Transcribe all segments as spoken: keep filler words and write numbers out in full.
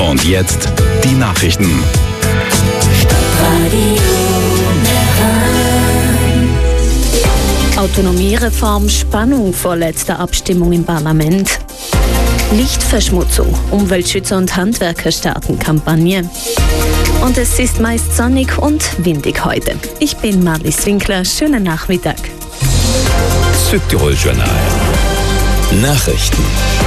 Und jetzt die Nachrichten. Autonomiereform, Spannung vor letzter Abstimmung im Parlament. Lichtverschmutzung, Umweltschützer und Handwerker starten Kampagne. Und es ist meist sonnig und windig heute. Ich bin Marlies Winkler, schönen Nachmittag. Südtirol Journal. Nachrichten.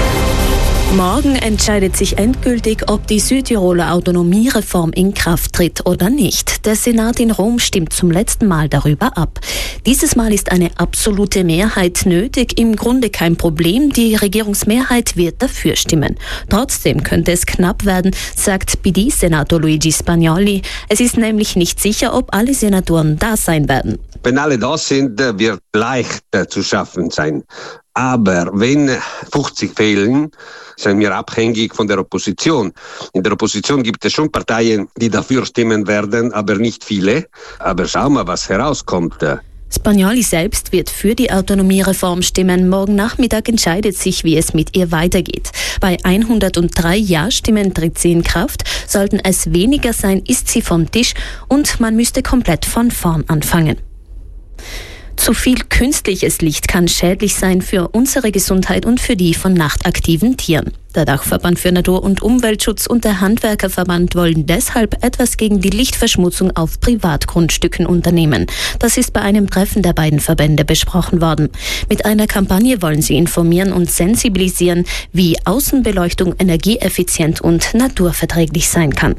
Morgen entscheidet sich endgültig, ob die Südtiroler Autonomiereform in Kraft tritt oder nicht. Der Senat in Rom stimmt zum letzten Mal darüber ab. Dieses Mal ist eine absolute Mehrheit nötig. Im Grunde kein Problem. Die Regierungsmehrheit wird dafür stimmen. Trotzdem könnte es knapp werden, sagt P D-Senator Luigi Spagnoli. Es ist nämlich nicht sicher, ob alle Senatoren da sein werden. Wenn alle da sind, wird leicht zu schaffen sein. Aber wenn fünfzig fehlen, sind wir abhängig von der Opposition. In der Opposition gibt es schon Parteien, die dafür stimmen werden, aber nicht viele. Aber schauen wir, was herauskommt. Spagnoli selbst wird für die Autonomiereform stimmen. Morgen Nachmittag entscheidet sich, wie es mit ihr weitergeht. Bei hundertdrei Ja-Stimmen tritt sie in Kraft. Sollten es weniger sein, ist sie vom Tisch und man müsste komplett von vorn anfangen. Zu viel künstliches Licht kann schädlich sein für unsere Gesundheit und für die von nachtaktiven Tieren. Der Dachverband für Natur- und Umweltschutz und der Handwerkerverband wollen deshalb etwas gegen die Lichtverschmutzung auf Privatgrundstücken unternehmen. Das ist bei einem Treffen der beiden Verbände besprochen worden. Mit einer Kampagne wollen sie informieren und sensibilisieren, wie Außenbeleuchtung energieeffizient und naturverträglich sein kann.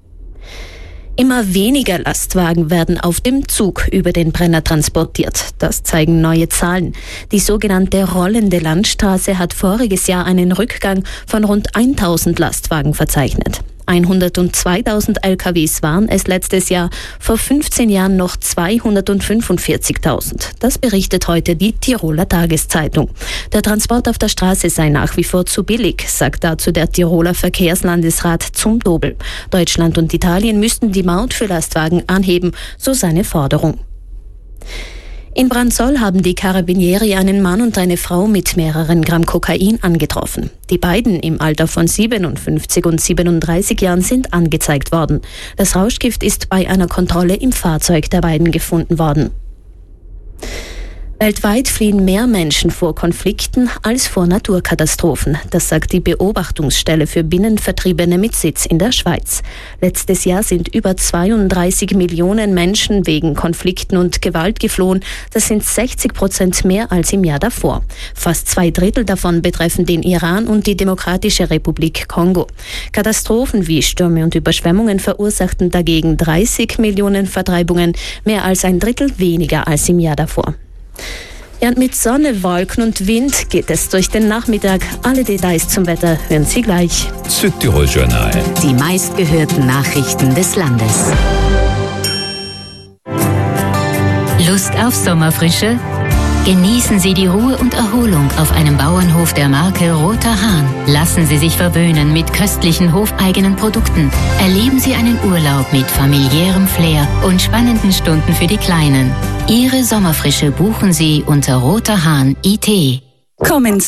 Immer weniger Lastwagen werden auf dem Zug über den Brenner transportiert. Das zeigen neue Zahlen. Die sogenannte rollende Landstraße hat voriges Jahr einen Rückgang von rund tausend Lastwagen verzeichnet. hundertzweitausend L K Ws waren es letztes Jahr, vor fünfzehn Jahren noch zweihundertfünfundvierzigtausend. Das berichtet heute die Tiroler Tageszeitung. Der Transport auf der Straße sei nach wie vor zu billig, sagt dazu der Tiroler Verkehrslandesrat Zumtobel. Deutschland und Italien müssten die Maut für Lastwagen anheben, so seine Forderung. In Bransoll haben die Carabinieri einen Mann und eine Frau mit mehreren Gramm Kokain angetroffen. Die beiden im Alter von siebenundfünfzig und siebenunddreißig Jahren sind angezeigt worden. Das Rauschgift ist bei einer Kontrolle im Fahrzeug der beiden gefunden worden. Weltweit fliehen mehr Menschen vor Konflikten als vor Naturkatastrophen. Das sagt die Beobachtungsstelle für Binnenvertriebene mit Sitz in der Schweiz. Letztes Jahr sind über zweiunddreißig Millionen Menschen wegen Konflikten und Gewalt geflohen. Das sind sechzig Prozent mehr als im Jahr davor. Fast zwei Drittel davon betreffen den Iran und die Demokratische Republik Kongo. Katastrophen wie Stürme und Überschwemmungen verursachten dagegen dreißig Millionen Vertreibungen, mehr als ein Drittel weniger als im Jahr davor. Ja, und mit Sonne, Wolken und Wind geht es durch den Nachmittag. Alle Details zum Wetter hören Sie gleich. Südtirol Journal. Die meistgehörten Nachrichten des Landes. Lust auf Sommerfrische? Genießen Sie die Ruhe und Erholung auf einem Bauernhof der Marke Roter Hahn. Lassen Sie sich verwöhnen mit köstlichen hofeigenen Produkten. Erleben Sie einen Urlaub mit familiärem Flair und spannenden Stunden für die Kleinen. Ihre Sommerfrische buchen Sie unter roterhahn punkt I T. Kommen